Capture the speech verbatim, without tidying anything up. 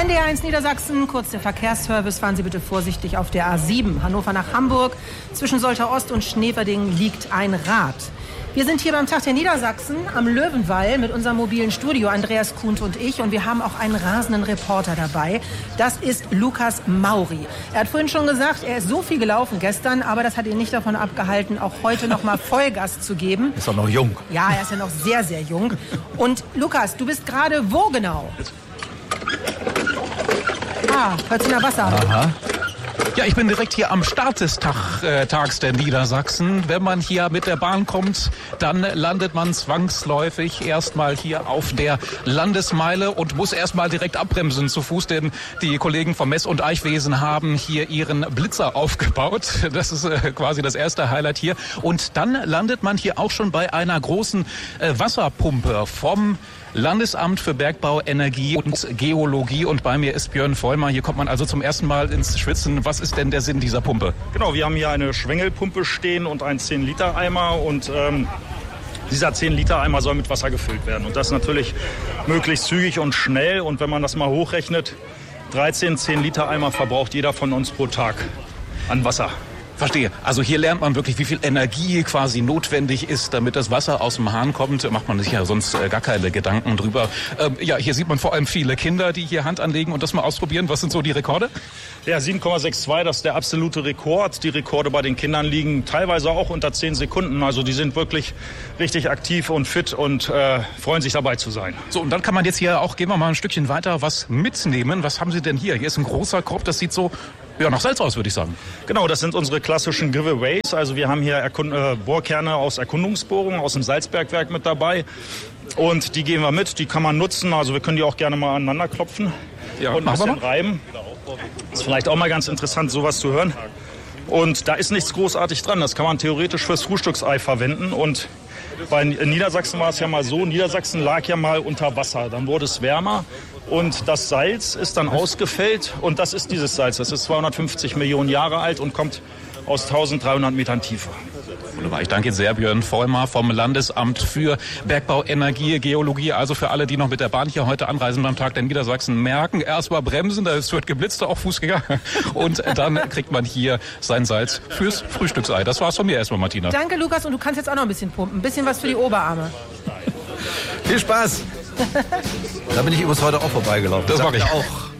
N D R eins Niedersachsen, kurz der Verkehrsservice. Fahren Sie bitte vorsichtig auf der A sieben. Hannover nach Hamburg. Zwischen Soltau Ost und Schneverding liegt ein Rad. Wir sind hier beim Tag der Niedersachsen am Löwenwall mit unserem mobilen Studio, Andreas Kuhnt und ich. Und wir haben auch einen rasenden Reporter dabei. Das ist Lukas Mauri. Er hat vorhin schon gesagt, er ist so viel gelaufen gestern, aber das hat ihn nicht davon abgehalten, auch heute noch mal Vollgas zu geben. Ist doch noch jung. Ja, er ist ja noch sehr, sehr jung. Und Lukas, du bist gerade wo genau? Ah, hört nach Wasser. Aha. Ja, ich bin direkt hier am Start des Tag, äh, Tags der Niedersachsen. Wenn man hier mit der Bahn kommt, dann landet man zwangsläufig erstmal hier auf der Landesmeile und muss erstmal direkt abbremsen zu Fuß, denn die Kollegen vom Mess- und Eichwesen haben hier ihren Blitzer aufgebaut. Das ist äh, quasi das erste Highlight hier. Und dann landet man hier auch schon bei einer großen äh, Wasserpumpe vom Landesamt für Bergbau, Energie und Geologie. Und bei mir ist Björn Vollmer. Hier kommt man also zum ersten Mal ins Schwitzen. Was ist denn der Sinn dieser Pumpe? Genau, wir haben hier eine Schwengelpumpe stehen und einen zehn Liter Eimer. Und ähm, dieser zehn Liter Eimer soll mit Wasser gefüllt werden. Und das natürlich möglichst zügig und schnell. Und wenn man das mal hochrechnet, dreizehn zehn Liter Eimer verbraucht jeder von uns pro Tag an Wasser. Verstehe. Also hier lernt man wirklich, wie viel Energie quasi notwendig ist, damit das Wasser aus dem Hahn kommt. Macht man sich ja sonst äh, gar keine Gedanken drüber. Ähm, ja, hier sieht man vor allem viele Kinder, die hier Hand anlegen und das mal ausprobieren. Was sind so die Rekorde? Ja, sieben Komma zweiundsechzig, das ist der absolute Rekord. Die Rekorde bei den Kindern liegen teilweise auch unter zehn Sekunden. Also die sind wirklich richtig aktiv und fit und äh, freuen sich dabei zu sein. So, und dann kann man jetzt hier auch, gehen wir mal ein Stückchen weiter, was mitnehmen. Was haben Sie denn hier? Hier ist ein großer Korb, das sieht so ja, nach Salz aus, würde ich sagen. Genau, das sind unsere klassischen Giveaways. Also wir haben hier Erkund- äh, Bohrkerne aus Erkundungsbohrungen aus dem Salzbergwerk mit dabei. Und die gehen wir mit, die kann man nutzen. Also wir können die auch gerne mal aneinander klopfen ja, und ein bisschen reiben. Ist vielleicht auch mal ganz interessant, sowas zu hören. Und da ist nichts großartig dran. Das kann man theoretisch fürs Frühstücksei verwenden. Und bei Niedersachsen war es ja mal so, Niedersachsen lag ja mal unter Wasser. Dann wurde es wärmer und das Salz ist dann ausgefällt. Und das ist dieses Salz. Das ist zweihundertfünfzig Millionen Jahre alt und kommt aus eintausenddreihundert Metern Tiefe. Wunderbar. Ich danke Ihnen sehr, Björn Vollmer vom Landesamt für Bergbau, Energie, Geologie. Also für alle, die noch mit der Bahn hier heute anreisen beim Tag der Niedersachsen, merken, erstmal bremsen, da wird geblitzt, auch Fußgänger. Und dann kriegt man hier sein Salz fürs Frühstücksei. Das war's von mir erstmal, Martina. Danke, Lukas. Und du kannst jetzt auch noch ein bisschen pumpen. Ein bisschen was für die Oberarme. Viel Spaß. Da bin ich übrigens heute auch vorbeigelaufen. Das mag ich auch.